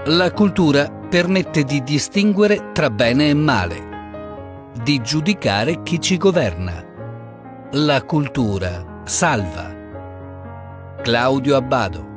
La cultura permette di distinguere tra bene e male, di giudicare chi ci governa. La cultura salva. Claudio Abbado.